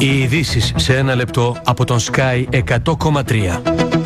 Οι ειδήσεις σε ένα λεπτό από τον Sky 100,3.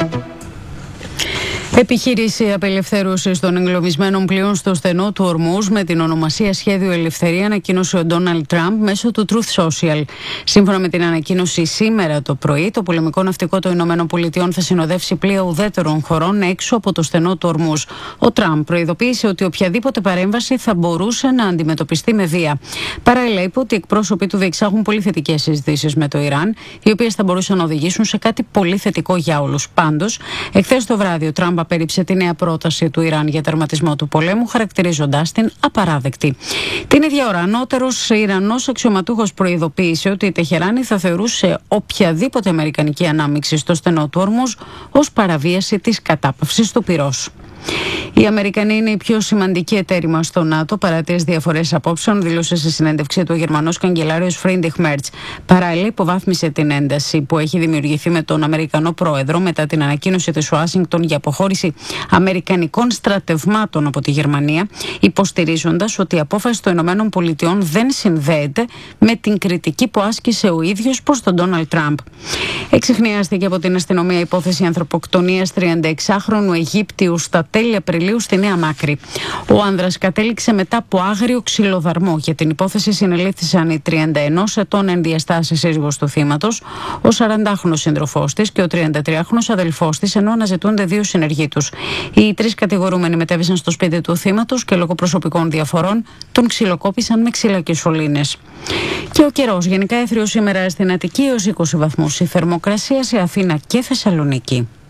Επιχείρηση απελευθέρωσης των εγκλωβισμένων πλοίων στο στενό του Ορμούζ με την ονομασία Σχέδιο Ελευθερία ανακοίνωσε ο Ντόναλντ Τραμπ μέσω του Truth Social. Σύμφωνα με την ανακοίνωση σήμερα το πρωί, το πολεμικό ναυτικό των Ηνωμένων Πολιτειών θα συνοδεύσει πλοία ουδέτερων χωρών έξω από το στενό του Ορμούζ. Ο Τραμπ προειδοποίησε ότι οποιαδήποτε παρέμβαση θα μπορούσε να αντιμετωπιστεί με βία. Παράλληλα, είπε ότι οι εκπρόσωποι του διεξάγουν πολύ θετικές συζητήσεις με το Ιράν, οι οποίες θα μπορούσαν να οδηγήσουν σε κάτι πολύ θετικό για όλους. Πάντως, εχθές το βράδυ ο Τραμπ απέρριψε τη νέα πρόταση του Ιράν για τερματισμό του πολέμου, χαρακτηρίζοντάς την απαράδεκτη. Την ίδια ώρα, ανώτερος Ιρανός αξιωματούχος προειδοποίησε ότι η Τεχεράνη θα θεωρούσε οποιαδήποτε αμερικανική ανάμειξη στο στενό του Ορμούζ ως παραβίαση της κατάπαυσης του πυρός. Οι Αμερικανοί είναι η πιο σημαντική εταίροι μας στο ΝΑΤΟ παρά τις διαφορές απόψεων, δήλωσε σε συνέντευξή του ο Γερμανός καγκελάριος Φρίντριχ Μέρτς. Παράλληλα, υποβάθμισε την ένταση που έχει δημιουργηθεί με τον Αμερικανό πρόεδρο μετά την ανακοίνωση της Ουάσιγκτον για αποχώρηση αμερικανικών στρατευμάτων από τη Γερμανία, υποστηρίζοντας ότι η απόφαση των ΗΠΑ δεν συνδέεται με την κριτική που άσκησε ο ίδιος προς τον Ντόναλντ Τραμπ. Εξιχνιάστηκε από την αστυνομία υπόθεση ανθρωποκτονίας 36χρονου Αιγύπτιου στα τέλη Απριλίου στη Νέα Μάκρη. Ο άνδρας κατέληξε μετά από άγριο ξυλοδαρμό. Για την υπόθεση συνελήφθησαν η 31 ετών ενδιαστάσης σύζυγος του θύματος, ο 40χρονος σύντροφός της και ο 33χρονος αδελφός της, ενώ αναζητούνται δύο συνεργοί τους. Οι τρεις κατηγορούμενοι μετέβησαν στο σπίτι του θύματος και λόγω προσωπικών διαφορών τον ξυλοκόπησαν με ξύλα και σωλήνες. Και ο καιρός, γενικά έθριος σήμερα στην Αττική έως 20 βαθμούς η θερμοκρασία, σε Αθήνα και Θεσσαλονίκη.